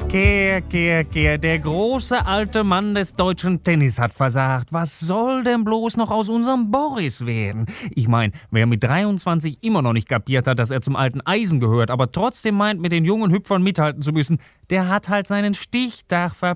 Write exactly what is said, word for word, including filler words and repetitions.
Kehr, kehr, kehr, der große alte Mann des deutschen Tennis hat versagt. Was soll denn bloß noch aus unserem Boris werden? Ich mein, wer mit dreiundzwanzig immer noch nicht kapiert hat, dass er zum alten Eisen gehört, aber trotzdem meint, mit den jungen Hüpfern mithalten zu müssen, der hat halt seinen Stichtag verpasst.